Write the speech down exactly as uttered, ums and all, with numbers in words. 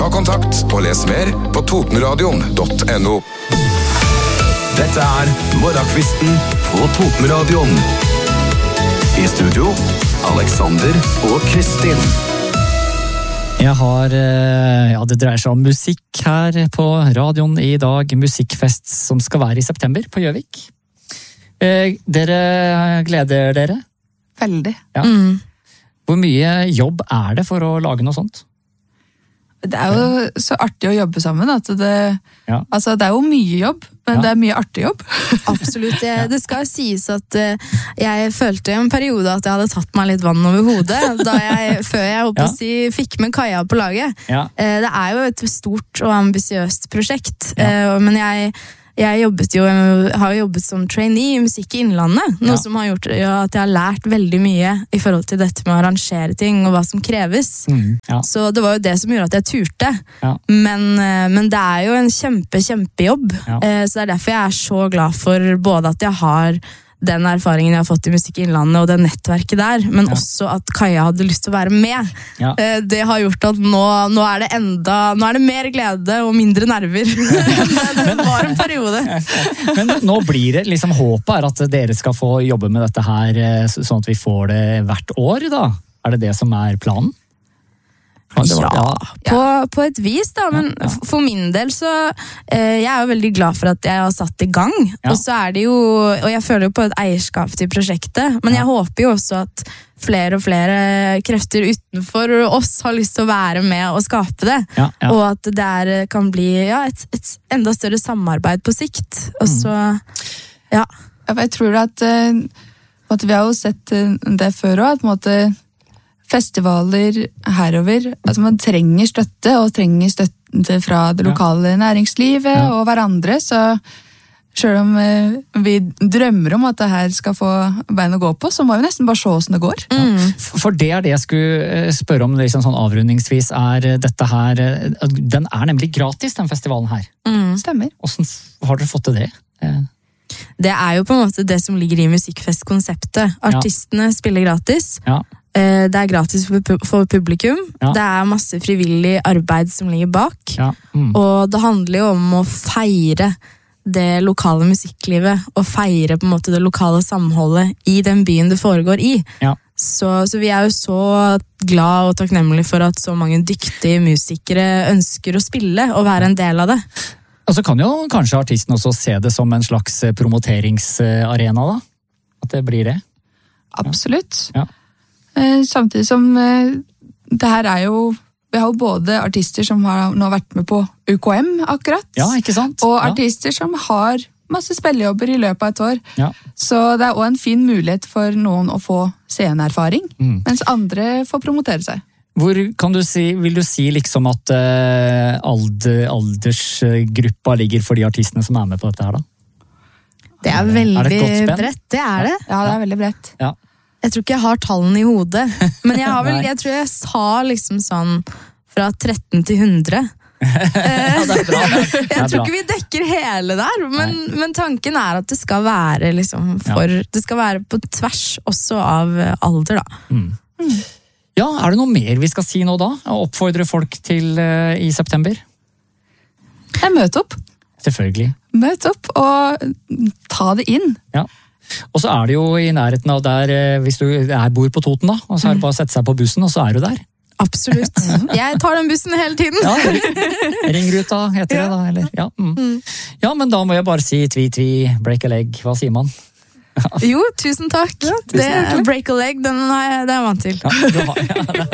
Ta kontakt og les mer på totenradion punktum no. Dette er Morgenkvisten på Totenradion. I studio, Alexander og Kristin. Jeg har, ja, det dreier seg om musikk her på radioen i dag. Musikkfest som skal være i september på Gjøvik. Eh, dere gleder dere? Veldig. Ja. Mm. Hvor mye jobb er det for å lage noe sånt? Det er jo så artig å jobbe sammen. At det, ja. altså, det er jo mye jobb, men ja. Det er mye artig jobb. Absolutt. Det, det skal sies at jeg følte i en periode at jeg hadde tatt meg litt vann over hodet da jeg, før jeg håper ja. å si, fikk med Kaja på laget. Ja. Det er jo et stort og ambisiøst prosjekt, ja. men jeg Jeg jobbet jo, har jobbet som trainee i Musikk i Innlandet, noe ja. som har gjort ja, at jeg har lært veldig mye i forhold til dette med å arrangere ting og hva som kreves. Mm, ja. Så det var jo det som gjorde at jeg turte. Ja. Men, men det er jo en kjempe, kjempejobb. Ja. Så det er derfor jeg er så glad for både at jeg har den erfaringen jeg har fått i Musikk i Innlandet og det nettverket der, men ja. også at Kaja hadde lyst til å være med. Ja. Det har gjort at nå, nå er det enda, nå er det mer glede og mindre nerver. Det var en periode. Men nå blir det liksom håpet er at dere skal få jobbe med dette her, sånn at vi får det hvert år da. Er det det som er planen? Ja, ja. På, på et vis da, men ja, ja. For min del så eh, jeg er jo veldig glad for at jeg har satt i gang, ja. Og så er det jo, og jeg føler jo på et eierskap til prosjektet, men jeg ja. håper jo også at flere og flere krefter utenfor oss har lyst til å være med og skape det, ja, ja. Og at det der kan bli ja, et, et enda større samarbeid på sikt, og så ja. Jeg tror at, at vi har jo sett det før også, at på en måte festivaler herover, altså man trenger støtte, og trenger støtte fra det lokale næringslivet ja. Og hverandre, så selv om vi drømmer om at det her skal få bein å gå på, så må vi nesten bare se hvordan det går. Mm. For det er det jeg skulle spørre om liksom sånn avrundingsvis, er dette her, den er nemlig gratis, den festivalen her. Mm. Stemmer. Hvordan har dere fått til det? Det er jo på en måte det som ligger i musikkfestkonseptet. Artistene ja. Spiller gratis. Ja. Det er gratis for publikum. Ja. Det er masse frivillig arbeid som ligger bak. Ja. Mm. Og det handler jo om å feire det lokale musikklivet, og feire på en måte det lokale samholdet i den byen det foregår i. Ja. Så, så vi er jo så glad og takknemlige for at så mange dyktige musikere ønsker å spille og være en del av det. Og så kan jo kanskje artisten også se det som en slags promoteringsarena da? At det blir det? Absolutt. Ja. Samtidig som det her er jo, vi har jo både artister som har nå vært med på U K M akkurat, ja, ikke sant? Og ja. Artister som har masse spillejobber i løpet av et år. Ja. Så det er også en fin mulighet for noen å få sceneerfaring, mm. mens andre får promotere seg. Hvor kan du si, vil du si liksom at uh, alder, aldersgruppa ligger for de artistene som er med på dette her da? Det er veldig er det bredt, det er det. Ja, det er veldig bredt. Ja. Jeg tror ikke jeg har tallene i hodet, men jeg, har vel, jeg tror jeg sa liksom sånn fra tretten til hundre. Ja, det er bra. Det er jeg tror ikke vi dekker hele der, men, men tanken er at det skal være liksom for, ja. Det skal være på tvers også av alder da. Mm. Mm. Ja, er det noe mer vi skal si nå da? Og oppfordre folk til uh, i september? Jeg møter opp. Selvfølgelig. Møte opp og ta det inn. Ja. Og så er det jo i nærheten av der, hvis du er, bor på Toten da, og så er det bare å sette seg på bussen, og så er du der. Absolutt. Jeg tar den bussen hele tiden. Ja, ringruta heter det da, eller? Ja, mm. ja, men da må jeg bare si tvi-tvi, break a leg, hva sier man? Jo, tusen takk. Ja, tusen det, break a leg, den er jeg vant til. Ja, du har, ja,